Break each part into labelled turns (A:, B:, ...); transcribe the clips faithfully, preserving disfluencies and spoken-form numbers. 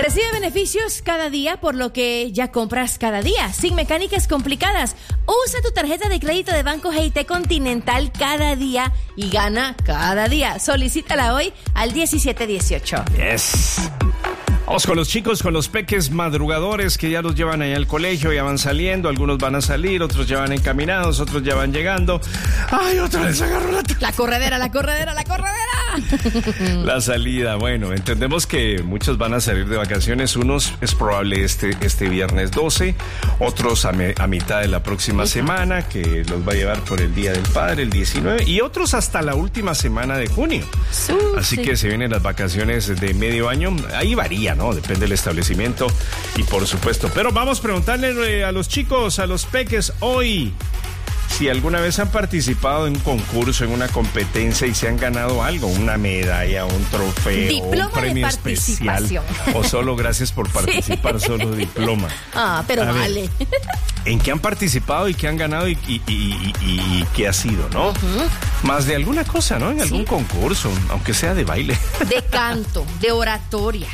A: Recibe beneficios cada día por lo que ya compras cada día, sin mecánicas complicadas. Usa tu tarjeta de crédito de Banco G I T Continental cada día y gana cada día. Solicítala hoy al diecisiete dieciocho.
B: Yes. Vamos con los chicos, con los peques madrugadores que ya los llevan ahí al colegio, ya van saliendo, algunos van a salir, otros ya van encaminados, otros ya van llegando. ¡Ay, otra vez agarró la...
A: La corredera, la corredera, la corredera!
B: La salida, bueno, entendemos que muchos van a salir de vacaciones, unos es probable este, este viernes doce, otros a, me, a mitad de la próxima semana, que los va a llevar por el Día del Padre, el diecinueve, y otros hasta la última semana de junio.
A: Sí,
B: Así
A: sí.
B: que se vienen las vacaciones de medio año, ahí varía, ¿no? Depende del establecimiento y por supuesto. Pero vamos a preguntarle a los chicos, a los peques hoy, si alguna vez han participado en un concurso, en una competencia y se han ganado algo, una medalla, un trofeo,
A: Diploma
B: un premio
A: de
B: especial,
A: participación.
B: o solo gracias por participar, sí. Solo diploma.
A: Ah, pero
B: A ver,
A: vale.
B: ¿en qué han participado y qué han ganado y, y, y, y, y qué ha sido, no? Uh-huh. Más de alguna cosa, ¿no? En algún sí. concurso, aunque sea de baile.
A: De canto, de oratoria,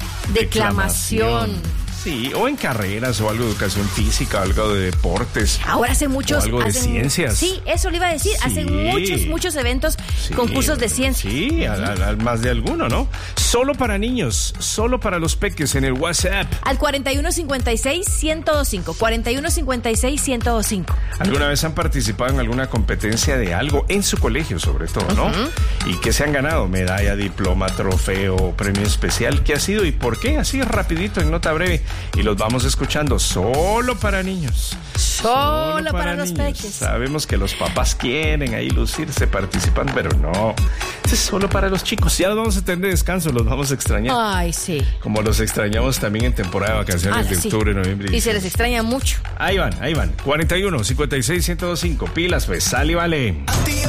A: declamación.
B: Declamación. Sí, o en carreras o algo de educación física, algo de deportes.
A: Ahora hace muchos...
B: O algo de
A: hacen,
B: ciencias.
A: Sí, eso le iba a decir. Sí. Hacen muchos, muchos eventos, sí. concursos de ciencias.
B: Sí, a, a, a más de alguno, ¿no? Solo para niños, solo para los peques en el WhatsApp.
A: Al cuarenta y uno cincuenta y seis, ciento veinticinco. cuarenta y uno cincuenta y seis, ciento veinticinco.
B: ¿Alguna vez han participado en alguna competencia de algo en su colegio, sobre todo, no? Uh-huh. ¿Y qué se han ganado? Medalla, diploma, trofeo, premio especial. ¿Qué ha sido y por qué? Así rapidito, en nota breve. Y los vamos escuchando solo para niños.
A: Solo, solo para, para los
B: niños.
A: peques.
B: Sabemos que los papás quieren ahí lucirse participando, pero no. Este es solo para los chicos. Ya los vamos a tener de descanso, los vamos a extrañar.
A: Ay, sí.
B: Como los extrañamos también en temporada de vacaciones ah, de sí. octubre, noviembre.
A: Y, y se les extraña mucho.
B: Ahí van, ahí van. cuarenta y uno cincuenta y seis, ciento veinticinco. Pilas, pues, sale y vale.